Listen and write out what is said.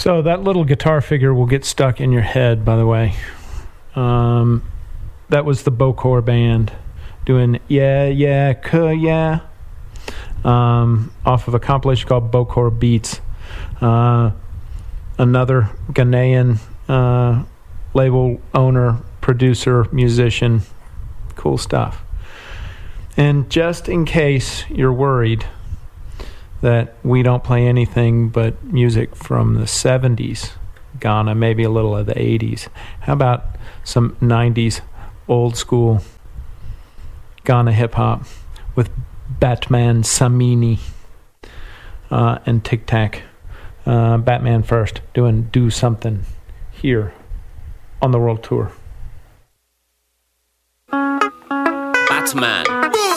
So that little guitar figure will get stuck in your head, by the way. That was the Bokor band doing Yeah, Yeah, Yeah, off of a compilation called Bokor Beats. Another Ghanaian label owner, producer, musician. Cool stuff. And just in case you're worried that we don't play anything but music from the 70s, Ghana, maybe a little of the 80s. How about some 90s old school Ghana hip-hop with Batman Samini and Tic Tac. Batman first, doing Do Something here on the world tour. Batman.